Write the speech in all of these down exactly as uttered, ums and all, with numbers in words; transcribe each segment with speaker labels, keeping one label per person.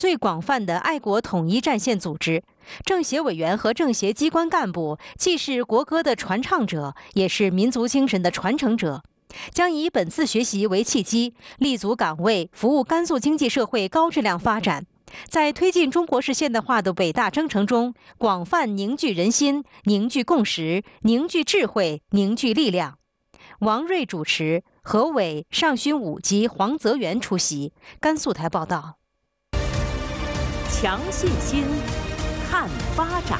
Speaker 1: 最广泛的爱国统一战线组织。政协委员和政协机关干部既是国歌的传唱者，也是民族精神的传承者，将以本次学习为契机，立足岗位，服务甘肃经济社会高质量发展。在推进中国式现代化的伟大征程中，广泛凝聚人心、凝聚共识、凝聚智慧、凝聚力量。王瑞主持，何伟、尚勋武及黄泽元出席。甘肃台报道。
Speaker 2: 强信心，看发展。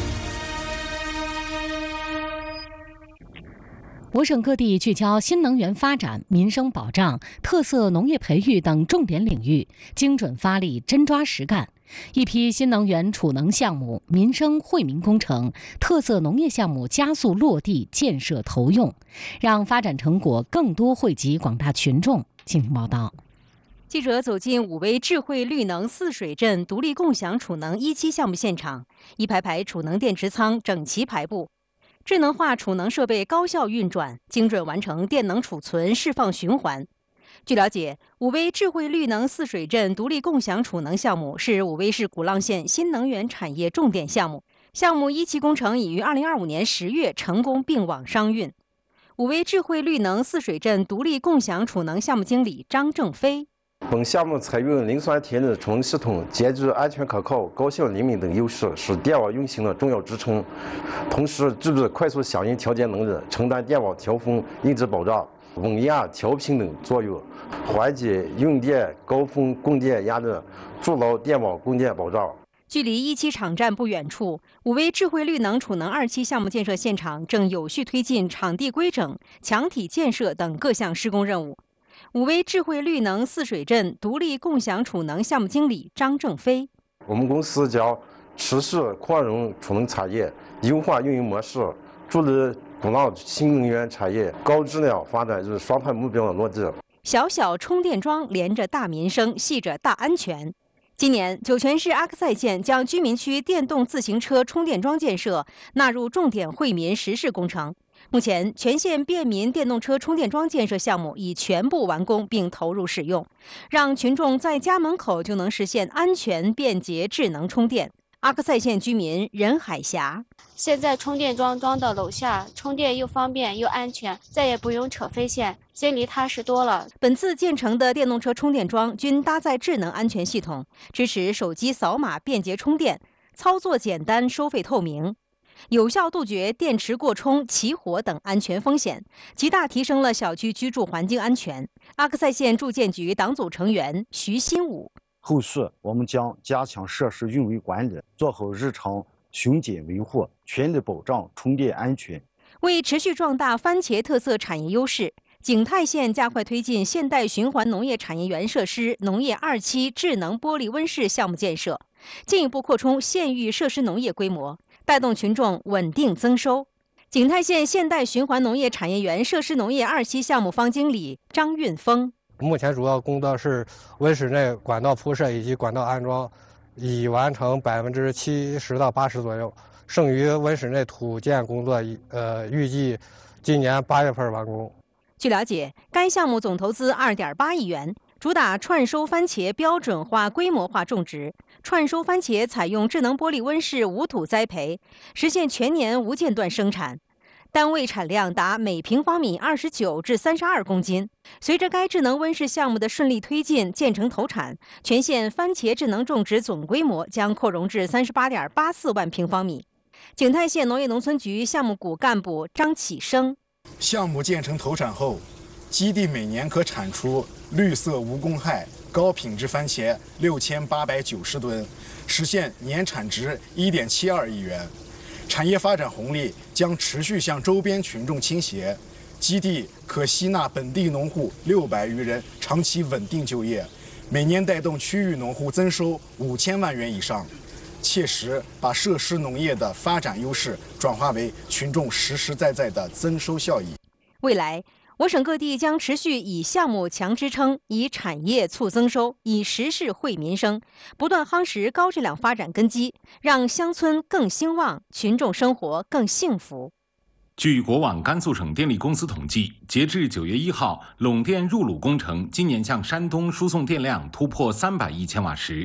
Speaker 3: 我省各地聚焦新能源发展、民生保障、特色农业培育等重点领域，精准发力，真抓实干。一批新能源储能项目、民生惠民工程、特色农业项目加速落地建设投用，让发展成果更多惠及广大群众。请听报道。
Speaker 1: 记者走进武威智慧绿能泗水镇独立共享储能一期项目现场，一排排储能电池仓整齐排布，智能化储能设备高效运转，精准完成电能储存释放循环。据了解，武威智慧绿能泗水镇独立共享储能项目是武威市古浪县新能源产业重点项目，项目一期工程已于二零二五年十月成功并网商运。武威智慧绿能泗水镇独立共享储能项目经理张正飞。
Speaker 4: 本项目采用磷酸铁锂储能系统，兼具安全可靠、高效灵敏等优势，是电网运行的重要支撑。同时具备快速响应调节能力，承担电网调峰、应急保障、稳压调频等作用，缓解用电高峰供电压力，筑牢电网供电保障。
Speaker 1: 距离一期场站不远处，武威智慧绿能储能二期项目建设现场正有序推进场地规整、墙体建设等各项施工任务。武威智慧绿能泗水镇独立共享储能项目经理张正飞：
Speaker 4: 我们公司将持续扩容储能产业，优化运营模式，助力古浪新能源产业高质量发展与双碳目标的落地。
Speaker 1: 小小充电桩连着大民生，系着大安全。今年，酒泉市阿克塞县将居民区电动自行车充电桩建设纳入重点惠民实事工程。目前，全县便民电动车充电桩建设项目已全部完工并投入使用，让群众在家门口就能实现安全、便捷、智能充电。阿克塞县居民任海霞：
Speaker 5: 现在充电桩装到楼下，充电又方便又安全，再也不用扯飞线，心里踏实多了。
Speaker 1: 本次建成的电动车充电桩均搭载智能安全系统，支持手机扫码便捷充电，操作简单，收费透明，有效杜绝电池过充、起火等安全风险，极大提升了小区居住环境安全。阿克塞县住建局党组成员徐新武：
Speaker 6: 后续我们将加强设施运维管理，做好日常巡检维护，全力保障充电安全。
Speaker 1: 为持续壮大番茄特色产业优势，景泰县加快推进现代循环农业产业园设施农业二期智能玻璃温室项目建设，进一步扩充县域设施农业规模，带动群众稳定增收。景泰县现代循环农业产业园设施农业二期项目方经理张运峰：
Speaker 7: 目前主要工作是温室内管道铺设以及管道安装，已完成百分之七十到八十左右，剩余温室内土建工作，呃，预计今年八月份完工。
Speaker 1: 据了解，该项目总投资二点八亿元，主打串收番茄标准化、规模化种植。串收番茄采用智能玻璃温室无土栽培，实现全年无间断生产。单位产量达每平方米二十九至三十二公斤。随着该智能温室项目的顺利推进、建成投产，全县番茄智能种植总规模将扩容至三十八点八四万平方米。景泰县农业农村局项目股干部张启生：
Speaker 8: 项目建成投产后，基地每年可产出绿色无公害、高品质番茄六千八百九十吨，实现年产值一点七二亿元。产业发展红利将持续向周边群众倾斜，基地可吸纳本地农户六百余人，长期稳定就业，每年带动区域农户增收五千万元以上，切实把设施农业的发展优势转化为群众实实在在的增收效益。
Speaker 1: 未来，我省各地将持续以项目强支撑，以产业促增收，以实事惠民生，不断夯实高质量发展根基，让乡村更兴旺，群众生活更幸福。
Speaker 9: 据国网甘肃省电力公司统计，截至九月一号，陇电入鲁工程今年向山东输送电量突破三百亿千瓦时，